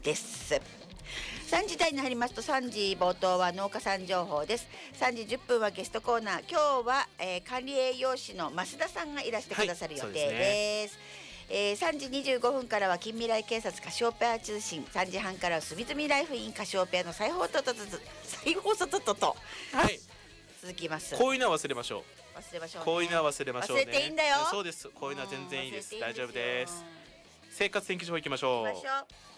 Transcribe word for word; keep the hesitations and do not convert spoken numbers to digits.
です。さんじ台に入りますとさんじ冒頭は農家さん情報です。さんじじゅっぷんはゲストコーナー。今日は、えー、管理栄養士の増田さんがいらしてくださる予定です。はい、ですね。えー、さんじにじゅうごふんからは近未来警察カシオペア通信、さんじはんからは住住ライフインカシオペアの再放送ととと再放送ととと、はい、続きます。 こういうのは忘れましょう。 忘れましょうね。 こういうのは忘れましょうね。 忘れていいんだよ。 そうです。こういうのは全然いいです。 いいです大丈夫です。生活天気情報いきましょう。 行きましょう。